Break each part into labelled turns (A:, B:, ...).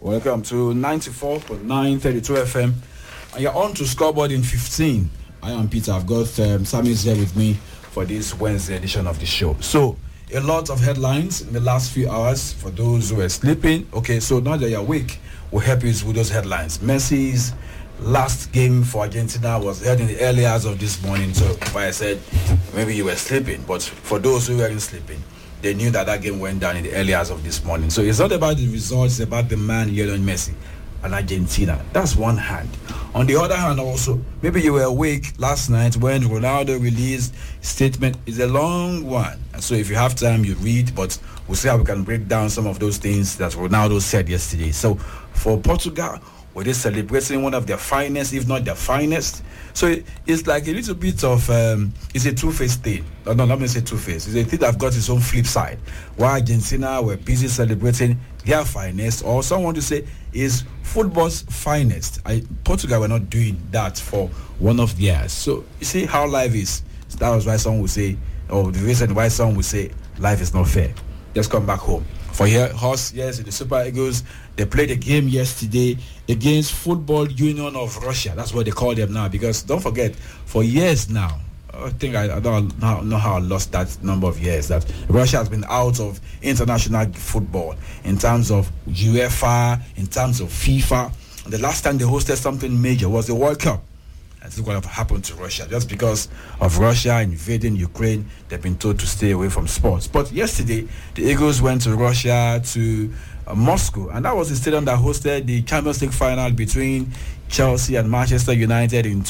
A: Welcome to 94.932 FM. And you're on to Scoreboard in 15. I am Peter. I've got Sammy here with me for this Wednesday edition of the show. So, a lot of headlines in the last few hours for those who are sleeping. Okay, so now that you're awake, we'll help you with those headlines. Messi's last game for Argentina was held in the early hours of this morning. So, if I said maybe you were sleeping, but for those who weren't sleeping, they knew that game went down in the early hours of this morning. So it's not about the results, it's about the man, Lionel Messi and Argentina. That's one hand. On the other hand also, maybe you were awake last night when Ronaldo released statement. It's a long one. And so if you have time, you read, but we'll see how we can break down some of those things that Ronaldo said yesterday. So for Portugal, were they celebrating one of their finest, if not their finest? So it's like a little bit of, it's a two-faced thing. No, let me say two-faced. It's a thing that got its own flip side. While Argentina were busy celebrating their finest, or someone to say is football's finest. Portugal were not doing that for one of theirs. So you see how life is. So that was why someone would say, or the reason why someone would say life is not fair. Just come back home. For here, Horse, yes, the Super Eagles, they played a game yesterday against Football Union of Russia. That's what they call them now, because don't forget, for years now, I think I don't know how I lost that number of years, that Russia has been out of international football in terms of UEFA, in terms of FIFA. The last time they hosted something major was the World Cup. That's what happened to Russia. Just because of Russia invading Ukraine, they've been told to stay away from sports. But yesterday, the Eagles went to Russia, to Moscow, and that was the stadium that hosted the Champions League final between Chelsea and Manchester United in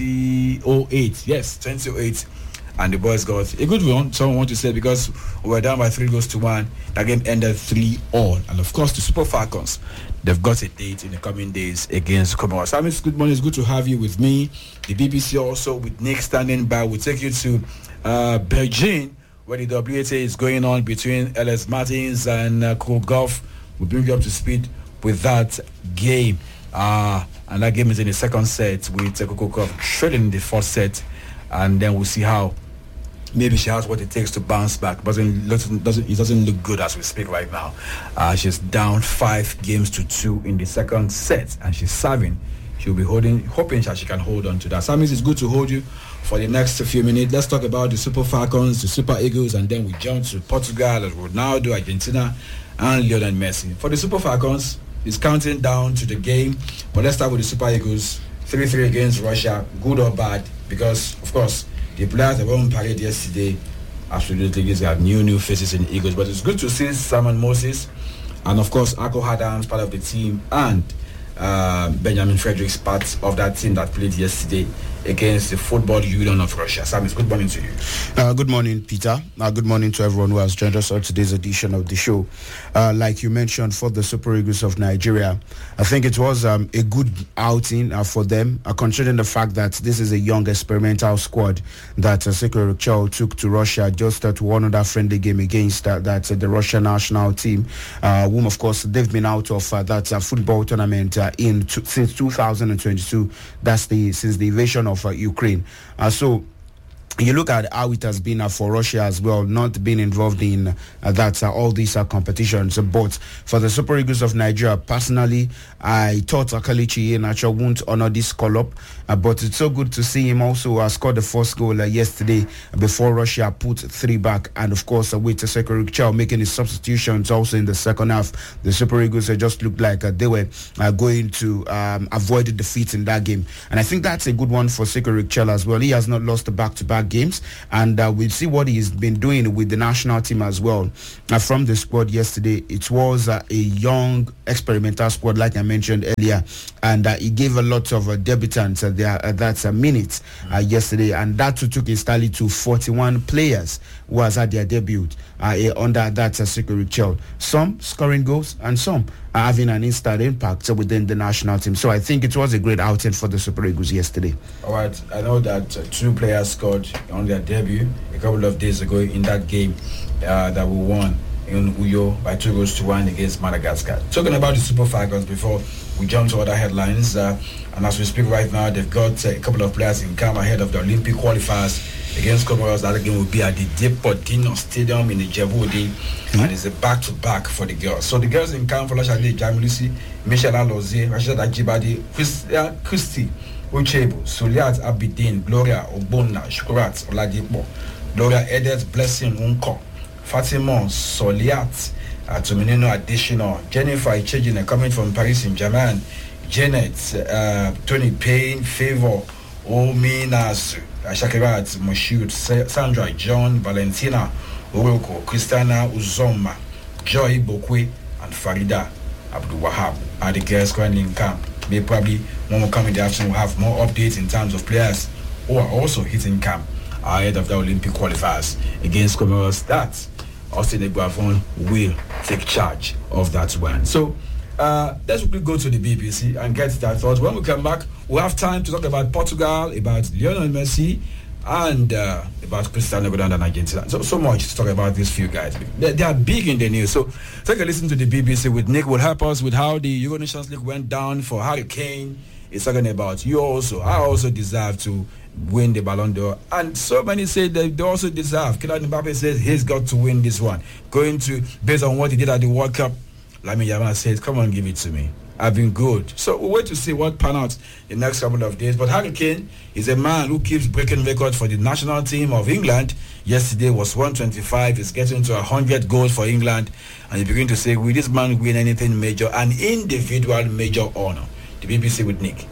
A: 2008. Yes, 2008. And the boys got a good one, someone want to say, because we were down by 3-1. That game ended 3-3. And of course, the Super Falcons, they've got a date in the coming days against Comoros. Samis, good morning. It's good to have you with me. The BBC also, with Nick standing by, will take you to Beijing, where the WTA is going on between LS Martins and Kogov. We'll bring you up to speed with that game. And that game is in the second set with Kogov trailing in the fourth set. And then we'll see how maybe she has what it takes to bounce back. But it doesn't look good as we speak right now. She's down 5-2 in the second set, and she's serving. She'll be hoping that she can hold on to that. Samis, it's good to hold you for the next few minutes. Let's talk about the Super Falcons, the Super Eagles, and then we jump to Portugal, Ronaldo, Argentina, and Lionel Messi. For the Super Falcons, it's counting down to the game. But let's start with the Super Eagles. 3-3 against Russia, good or bad? Because, of course, the players that were on parade yesterday, absolutely, these are new faces in the Eagles. But it's good to see Simon Moses and, of course, Akko Adams, part of the team, and Benjamin Fredericks, part of that team that played yesterday against the Football Union of Russia. Sam, good morning to you.
B: Good morning, Peter. Good morning to everyone who has joined us on today's edition of the show. Like you mentioned, for the Super Eagles of Nigeria, I think it was a good outing for them, considering the fact that this is a young experimental squad that Sekiro Chao took to Russia just to one other friendly game against the Russian national team, whom, of course, they've been out of that football tournament since 2022. That's since the invasion of Ukraine. So you look at how it has been for Russia as well, not being involved in all these competitions. But for the Super Eagles of Nigeria, personally, I thought Akalichi Iheanacho won't honor this call-up. But it's so good to see him also score the first goal yesterday before Russia put 3 back. And of course, with Sekiro Chao making his substitutions also in the second half, the Super Eagles just looked like they were going to avoid the defeat in that game. And I think that's a good one for Sekiro Chao as well. He has not lost the back-to-back games, and we'll see what he's been doing with the national team as well. From the squad yesterday, it was a young experimental squad, like I mentioned earlier, and he gave a lot of debutants that's a minute yesterday, and that took his tally to 41 players who has had their debut under that Sekiro Chao. Some scoring goals and some having an instant impact within the national team. So I think it was a great outing for the Super Eagles yesterday.
A: All right, I know that 2 players scored on their debut a couple of days ago in that game that we won in Uyo by 2-1 against Madagascar. Talking about the Super Falcons before we jump to other headlines, and as we speak right now, they've got a couple of players in camp ahead of the Olympic qualifiers against Comoros. That game will be at the Deportino Stadium in the Djibouti, and it's a back-to-back for the girls. So the girls in camp for Lashade Jamilisi, Michelle Alozie, Rashida Ajibade, Christy Uchebu, Suliat Abidin, Gloria Obona, Shukurat Oladipo, Gloria Edet, Blessing Unko, Fatima Soliat, Tuminino additional, Jennifer Ichejine coming from Paris Saint-Germain, Janet, Tony Payne, Favor, Ominasu, Shakirat, Moshut, Sandra, John, Valentina, Oroko, Christiana Uzoma, Joy Bokwe, and Farida Abdul Wahab are the girls currently in camp. Maybe probably when we come in the afternoon, we'll have more updates in terms of players who are also hitting camp ahead of the Olympic qualifiers against Comoros. That Austin Eguavon will take charge of that one. So let's quickly go to the BBC and get their thoughts. When we come back, we'll have time to talk about Portugal, about Lionel Messi, and about Cristiano Ronaldo and Argentina. So much to talk about these few guys. They are big in the news. So take a listen to the BBC with Nick. Will help us with how the Euro Nations League went down for Harry Kane. It's talking about you also. I also deserve to win the Ballon d'Or, and so many say that they also deserve. Kylian Mbappe says he's got to win this one, based on what he did at the World Cup. Lamine Yamal says, come on, give it to me. I've been good. So we'll wait to see what pan out the next couple of days. But Harry Kane is a man who keeps breaking records for the national team of England. Yesterday was 125. He's getting to 100 goals for England, and you begin to say, will this man win anything major, an individual major honor? The BBC with Nick.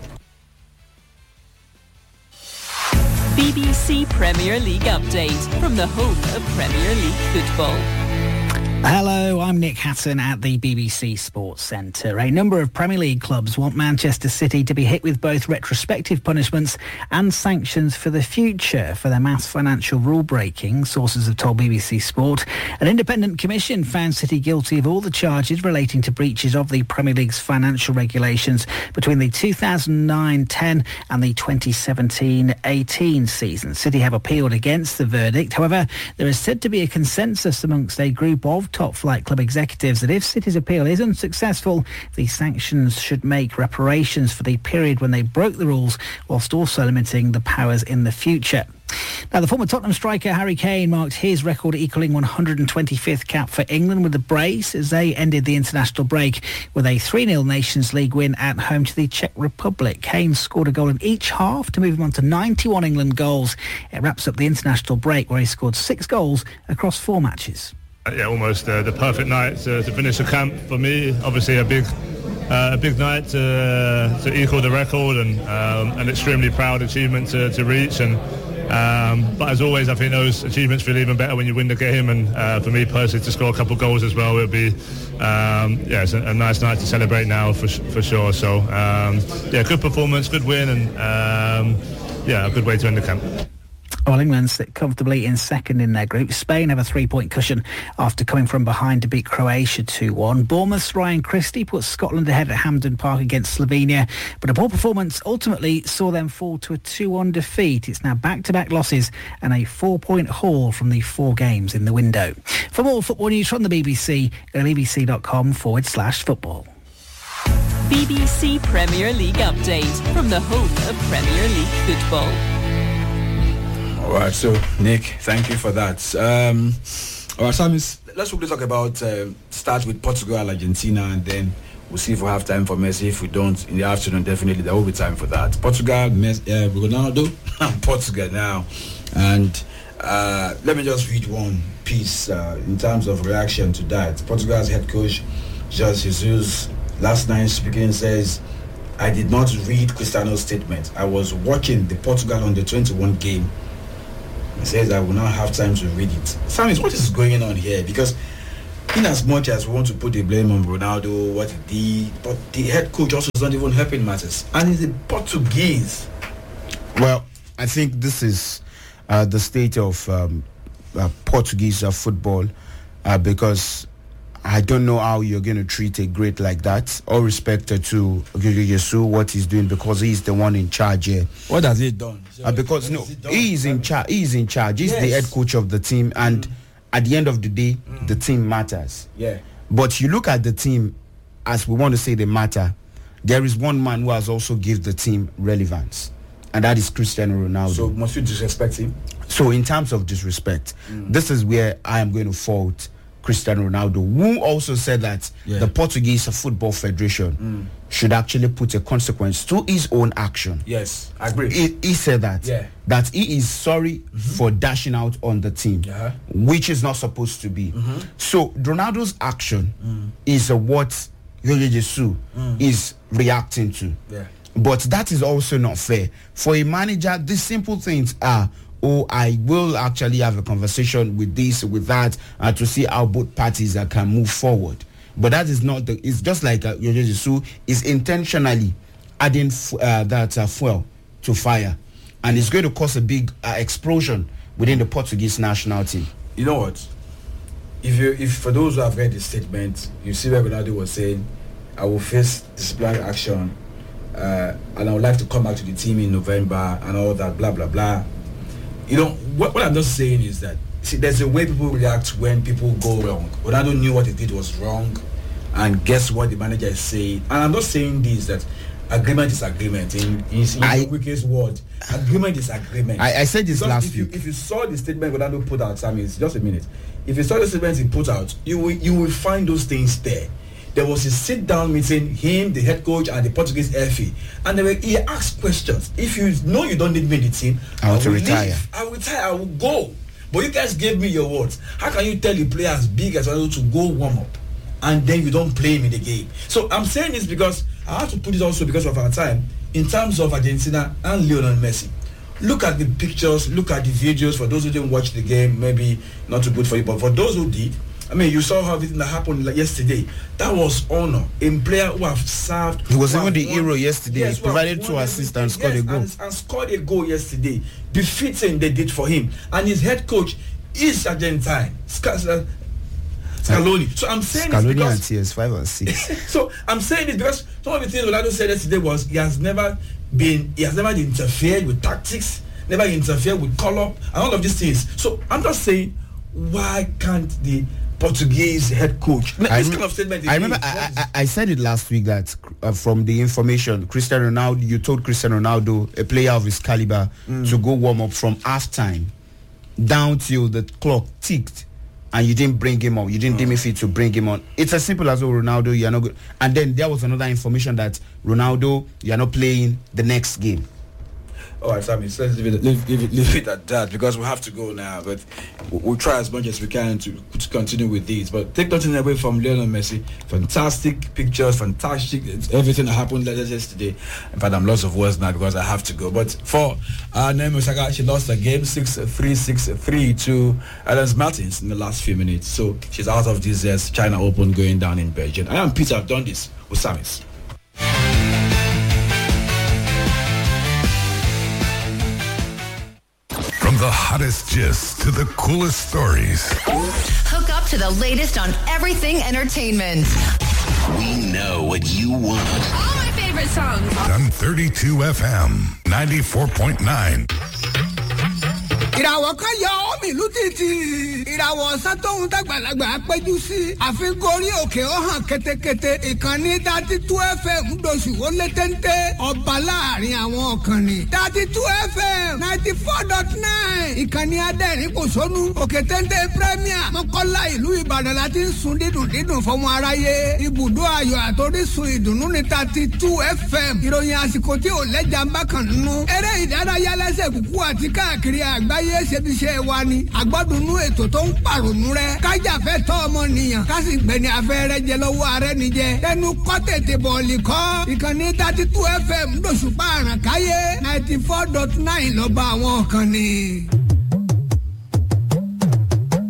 C: BBC Premier League update from the home of Premier League football.
D: Hello, I'm Nick Hatton at the BBC Sports Centre. A number of Premier League clubs want Manchester City to be hit with both retrospective punishments and sanctions for the future for their mass financial rule breaking, sources have told BBC Sport. An independent commission found City guilty of all the charges relating to breaches of the Premier League's financial regulations between the 2009-10 and the 2017-18 season. City have appealed against the verdict. However, there is said to be a consensus amongst a group of top-flight club executives that if City's appeal is unsuccessful, the sanctions should make reparations for the period when they broke the rules, whilst also limiting the powers in the future. Now, the former Tottenham striker Harry Kane marked his record-equalling 125th cap for England with the brace as they ended the international break with a 3-0 Nations League win at home to the Czech Republic. Kane scored a goal in each half to move him on to 91 England goals. It wraps up the international break where he scored 6 goals across 4 matches.
E: Yeah, almost the perfect night to finish the camp for me. Obviously a big night to equal the record, and an extremely proud achievement to reach. And but as always, I think those achievements feel even better when you win the game. And for me personally, to score a couple of goals as well, it'll be it's a nice night to celebrate now for sure. So good performance, good win, and a good way to end the camp.
D: Well, England sit comfortably in second in their group. Spain have a 3-point cushion after coming from behind to beat Croatia 2-1. Bournemouth's Ryan Christie put Scotland ahead at Hampden Park against Slovenia, but a poor performance ultimately saw them fall to a 2-1 defeat. It's now back-to-back losses and a 4-point haul from the 4 games in the window. For more football news from the BBC, go to bbc.com/football.
C: BBC Premier League update from the home of Premier League football.
A: All right, so Nick, thank you for that. All right, Samis, let's quickly talk about start with Portugal, Argentina, and then we'll see if we have time for Messi. If we don't, in the afternoon, definitely there will be time for that. Portugal, Ronaldo, Portugal now, and let me just read one piece in terms of reaction to that. Portugal's head coach Jorge Jesus last night speaking says, "I did not read Cristiano's statement. I was watching the Portugal under-21 game." He says, "I will not have time to read it." Samis, what is going on here? Because in as much as we want to put the blame on Ronaldo, what he did, but the head coach also is not even helping matters. And he's a Portuguese.
B: Well, I think this is the state of Portuguese football because I don't know how you're going to treat a great like that. All respect to Jesus, what he's doing, because he's the one in charge here.
A: What has he done?
B: Because he's in charge. He's in charge. He's the head coach of the team, and at the end of the day, the team matters.
A: Yeah.
B: But you look at the team as we want to say they matter. There is one man who has also given the team relevance, and that is Cristiano Ronaldo.
A: So must we disrespect him?
B: So in terms of disrespect, this is where I am going to fault Cristiano Ronaldo, who also said that the Portuguese Football Federation should actually put a consequence to his own action.
A: Yes, I agree.
B: He said that he is sorry for dashing out on the team, which is not supposed to be. So Ronaldo's action is what Jorge Jesus is reacting to. But that is also not fair. For a manager, these simple things are, I will actually have a conversation with this, with that, to see how both parties can move forward. But that is not it's just like Jorge Jesus is intentionally adding fuel to fire. And it's going to cause a big explosion within the Portuguese national team.
A: You know what? If for those who have read the statement, you see where Ronaldo was saying, I will face disciplinary action, and I would like to come back to the team in November and all that, blah, blah, blah. You know, what I'm just saying is that, see, there's a way people react when people go wrong. Ronaldo knew what he did was wrong, and guess what the manager is saying? And I'm not saying this, that agreement is agreement. In the quickest word, agreement is agreement.
B: I said this last week.
A: If you saw the statement Ronaldo put out, Sammy, just a minute. If you saw the statement he put out, you will find those things there. There was a sit-down meeting, him, the head coach, and the Portuguese FA. And he asked questions. If you know you don't need me in the team,
B: I will retire.
A: I will retire. I will go. But you guys gave me your words. How can you tell the player as big as Ronaldo to go warm up, and then you don't play him in the game? So I'm saying this because I have to put it also because of our time. In terms of Argentina and Lionel Messi, look at the pictures, look at the videos. For those who didn't watch the game, maybe not too good for you, but for those who did, I mean, you saw how everything that happened yesterday. That was honor. A player who have served.
B: He was even the hero yesterday. Yes, he provided 2 assists and scored a goal.
A: And scored a goal yesterday. Befitting they did for him. And his head coach is Argentine. Scaloni. So I'm saying
B: Scaloni
A: this because...
B: and TS5 and 6.
A: So I'm saying this because some of the things Ronaldo said yesterday was he has never interfered with tactics, never interfered with call-up, and all of these things. So I'm just saying, why can't the Portuguese head coach?
B: I remember I said it last week that from the information, Cristiano Ronaldo, you told Cristiano Ronaldo, a player of his caliber, to go warm up from halftime down till the clock ticked, and you didn't bring him on. You didn't deem it fit to bring him on. It's as simple as, Ronaldo, you're not good. And then there was another information that Ronaldo, you're not playing the next game.
A: All right, Sammy, so let's leave it at that because we have to go now. But we'll try as much as we can to continue with these. But take nothing away from Lionel Messi. Fantastic pictures, fantastic everything that happened yesterday. In fact, I'm lost of words now because I have to go. But for Naomi Osaka, she lost the game 6-3, 6-3 to Adams Martins in the last few minutes. So she's out of this China Open going down in Belgium. I am Peter. I've done this with Samis.
F: From the hottest gist to the coolest stories.
G: Hook up to the latest on everything entertainment.
H: We know what you want.
G: All my favorite songs.
F: On 32 FM, 94.9.
I: ìràwọ̀ kan yọ omi ìlú títì ìràwọ̀ ọ̀sán tóun dàgbàlagbà péjú sí àfikún orí òkè ó hàn kétékété ìkànnì 32 FM ńdọ̀sù ó lé téńté ọba láàrin àwọn ọ̀kànnì 32 FM 94.9 ìkànnì adẹ́rìn kò sónú òkè téńté premier mọ́kànlá ìlú ìbàdàn láti ń sun dídùn fọmọ aráyé ibùdó ayọ̀ àtòrísun ìdùnnú ní 32 FM ìròyìn àsìkò tí ò lẹ́jà ń bá kàn nínú eré ìdárayá lẹ́sẹ̀ kúkú àti káàkiri àgbáyé ṣebiṣẹ́ wa ni àgbọ́dúnú ètò tó ń pàrònú rẹ kájàfẹ́ tọ́ ọmọnìyàn kásì gbẹ̀ni afẹ́rẹ́ jẹ lọ́wọ́ ààrẹ nìjẹ tẹnu kọ́ tètè bọ̀ọ̀lì kọ́ ìkànnì 32 FM lóṣùpá àràkáyé 94.9 lọ́ba àwọn ọ̀kan ni.